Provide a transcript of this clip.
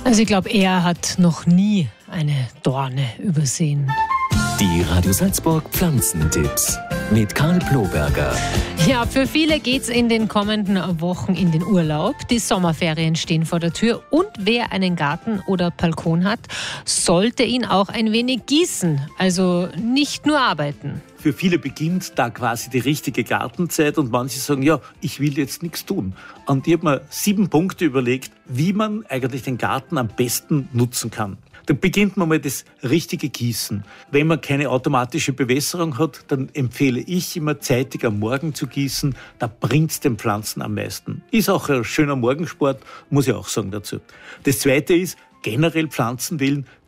Also ich glaube, er hat noch nie eine Dorne übersehen. Die Radio Salzburg Pflanzentipps mit Karl Ploberger. Ja, für viele geht's in den kommenden Wochen in den Urlaub. Die Sommerferien stehen vor der Tür und wer einen Garten oder Balkon hat, sollte ihn auch ein wenig gießen, also nicht nur arbeiten. Für viele beginnt da quasi die richtige Gartenzeit und manche sagen, ja, ich will jetzt nichts tun. Und ich habe mir 7 Punkte überlegt, wie man eigentlich den Garten am besten nutzen kann. Da beginnt man mal das richtige Gießen. Wenn man keine automatische Bewässerung hat, dann empfehle ich immer zeitig am Morgen zu gießen. Da bringt's den Pflanzen am meisten. Ist auch ein schöner Morgensport, muss ich auch sagen dazu. Das Zweite ist, generell Pflanzen wählen,